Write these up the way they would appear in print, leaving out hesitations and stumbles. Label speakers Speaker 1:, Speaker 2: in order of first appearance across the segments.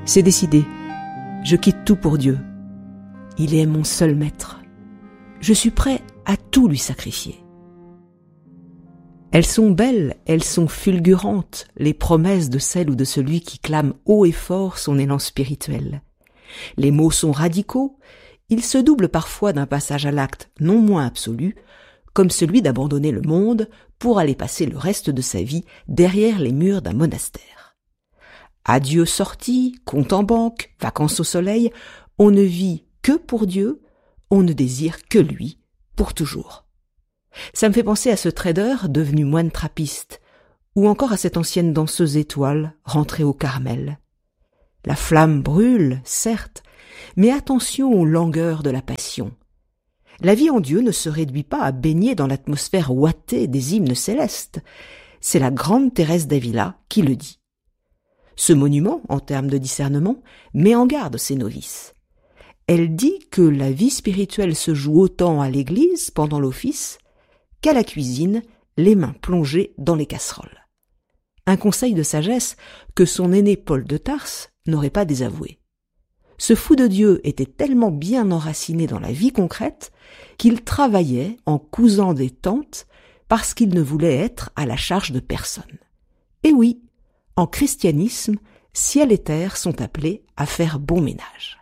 Speaker 1: C'est décidé. Je quitte tout pour Dieu. Il est mon seul maître. Je suis prêt à tout lui sacrifier. Elles sont belles, elles sont fulgurantes, les promesses de celle ou de celui qui clame haut et fort son élan spirituel. Les mots sont radicaux, ils se doublent parfois d'un passage à l'acte non moins absolu, comme celui d'abandonner le monde pour aller passer le reste de sa vie derrière les murs d'un monastère. Adieu sortie, compte en banque, vacances au soleil, on ne vit que pour Dieu, on ne désire que lui, pour toujours. Ça me fait penser à ce trader devenu moine trappiste, ou encore à cette ancienne danseuse étoile rentrée au Carmel. La flamme brûle, certes, mais attention aux langueurs de la passion. La vie en Dieu ne se réduit pas à baigner dans l'atmosphère ouatée des hymnes célestes. C'est la grande Thérèse d'Avila qui le dit. Ce monument, en termes de discernement, met en garde ses novices. Elle dit que la vie spirituelle se joue autant à l'église, pendant l'office, qu'à la cuisine, les mains plongées dans les casseroles. Un conseil de sagesse que son aîné Paul de Tarse n'aurait pas désavoué. Ce fou de Dieu était tellement bien enraciné dans la vie concrète qu'il travaillait en cousant des tentes parce qu'il ne voulait être à la charge de personne. Et oui, en christianisme, ciel et terre sont appelés à faire bon ménage.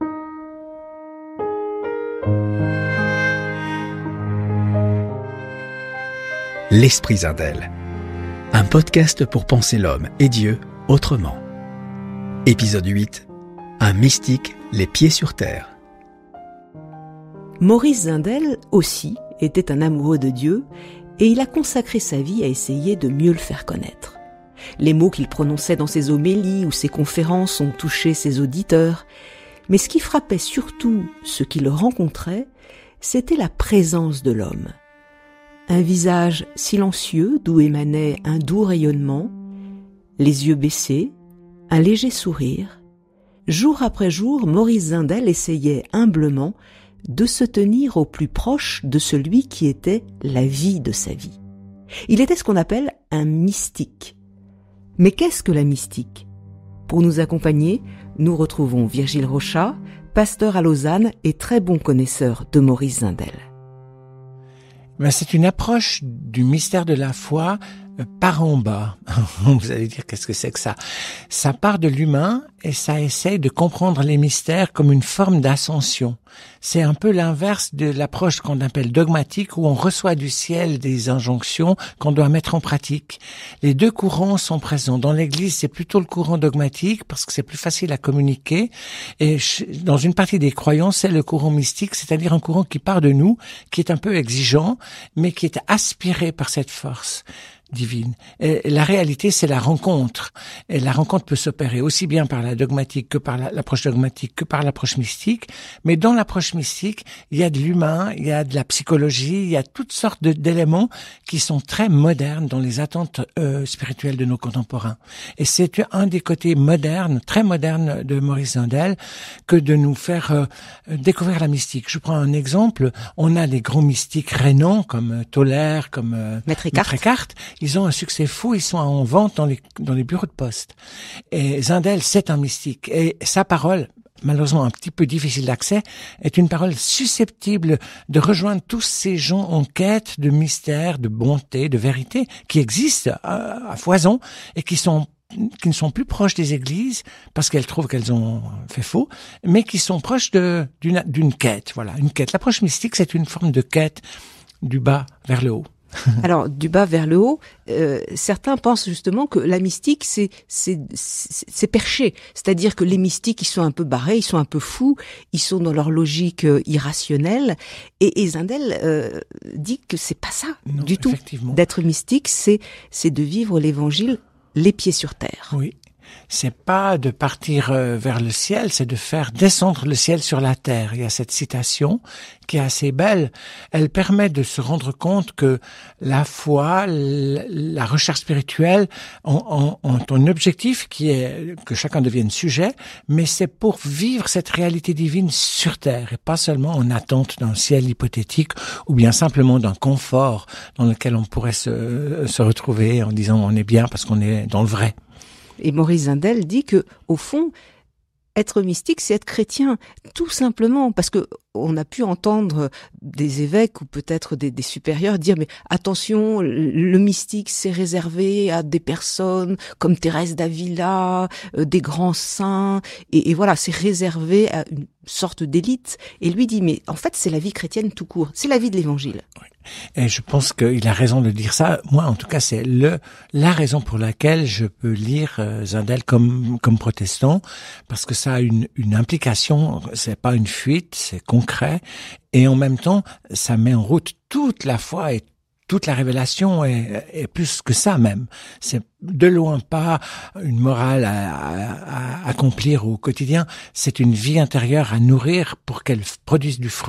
Speaker 2: L'Esprit Zindel, un podcast pour penser l'homme et Dieu autrement. Épisode 8, un mystique les pieds sur terre.
Speaker 1: Maurice Zindel aussi était un amoureux de Dieu et il a consacré sa vie à essayer de mieux le faire connaître. Les mots qu'il prononçait dans ses homélies ou ses conférences ont touché ses auditeurs, mais ce qui frappait surtout ceux qui le rencontraient, c'était la présence de l'homme. Un visage silencieux d'où émanait un doux rayonnement, les yeux baissés, un léger sourire. Jour après jour, Maurice Zindel essayait humblement de se tenir au plus proche de celui qui était la vie de sa vie. Il était ce qu'on appelle un mystique. Mais qu'est-ce que la mystique ? Pour nous accompagner, nous retrouvons Virgile Rochat, pasteur à Lausanne et très bon connaisseur de Maurice Zindel.
Speaker 3: C'est une approche du mystère de la foi par en bas. Vous allez dire, qu'est-ce que c'est que ça ? Ça part de l'humain et ça essaye de comprendre les mystères comme une forme d'ascension. C'est un peu l'inverse de l'approche qu'on appelle dogmatique, où on reçoit du ciel des injonctions qu'on doit mettre en pratique. Les deux courants sont présents. Dans l'Église, c'est plutôt le courant dogmatique parce que c'est plus facile à communiquer. Et dans une partie des croyants, c'est le courant mystique, c'est-à-dire un courant qui part de nous, qui est un peu exigeant, mais qui est aspiré par cette force divine. Et la réalité, c'est la rencontre. Et la rencontre peut s'opérer aussi bien par la dogmatique que par l'approche dogmatique que par l'approche mystique. Mais dans l'approche mystique, il y a de l'humain, il y a de la psychologie, il y a toutes sortes d'éléments qui sont très modernes dans les attentes spirituelles de nos contemporains. Et c'est un des côtés modernes, très modernes de Maurice Zindel que de nous faire découvrir la mystique. Je prends un exemple. On a des grands mystiques rénants comme Toller, comme Maître Eckhart. Ils ont un succès fou, ils sont en vente dans les bureaux de poste. Et Zindel, c'est un mystique. Et sa parole, malheureusement un petit peu difficile d'accès, est une parole susceptible de rejoindre tous ces gens en quête de mystère, de bonté, de vérité, qui existent à foison et qui ne sont plus proches des églises parce qu'elles trouvent qu'elles ont fait faux, mais qui sont proches d'une quête. Voilà, une quête. L'approche mystique, c'est une forme de quête du bas vers le haut.
Speaker 1: Alors, du bas vers le haut, certains pensent justement que la mystique, c'est perché. C'est-à-dire que les mystiques, ils sont un peu barrés, ils sont un peu fous, ils sont dans leur logique irrationnelle. Et Zindel dit que c'est pas ça du tout. D'être mystique, c'est de vivre l'évangile les pieds sur terre.
Speaker 3: Oui. C'est pas de partir vers le ciel, c'est de faire descendre le ciel sur la terre. Il y a cette citation qui est assez belle. Elle permet de se rendre compte que la foi, la recherche spirituelle ont un objectif qui est que chacun devienne sujet, mais c'est pour vivre cette réalité divine sur terre et pas seulement en attente d'un ciel hypothétique ou bien simplement d'un confort dans lequel on pourrait se retrouver en disant on est bien parce qu'on est dans le vrai.
Speaker 1: Et Maurice Zindel dit que, au fond, Être mystique, c'est être chrétien, tout simplement, parce que on a pu entendre des évêques ou peut-être des supérieurs dire mais attention, le mystique c'est réservé à des personnes comme Thérèse d'Avila, des grands saints, et voilà, c'est réservé à une sorte d'élite. Et lui dit mais en fait c'est la vie chrétienne tout court, c'est la vie de l'Évangile.
Speaker 3: Oui. Et je pense qu'il a raison de dire ça. Moi, en tout cas, c'est la raison pour laquelle je peux lire Zindel comme protestant, parce que ça a une implication. C'est pas une fuite, c'est concret, et en même temps, ça met en route toute la foi et toute la révélation est plus que ça même. C'est de loin pas une morale à accomplir au quotidien. C'est une vie intérieure à nourrir pour qu'elle produise du fruit.